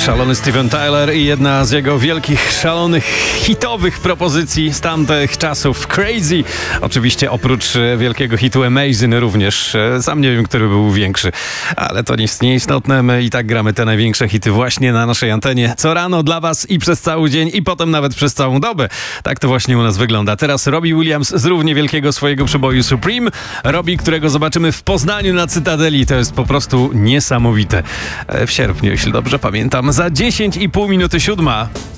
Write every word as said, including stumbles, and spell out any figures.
Szalony Steven Tyler i jedna z jego wielkich, szalonych, hitowych propozycji z tamtych czasów, Crazy. Oczywiście oprócz wielkiego hitu Amazing również. Sam nie wiem, który był większy, ale to nic nieistotne. My i tak gramy te największe hity właśnie na naszej antenie. Co rano dla was i przez cały dzień i potem nawet przez całą dobę. Tak to właśnie u nas wygląda. Teraz Robbie Williams z równie wielkiego swojego przeboju Supreme. Robbie, którego zobaczymy w Poznaniu na Cytadeli. To jest po prostu niesamowite. W sierpniu, jeśli dobrze pamiętam. Za dziesięć i pół minuty siódma.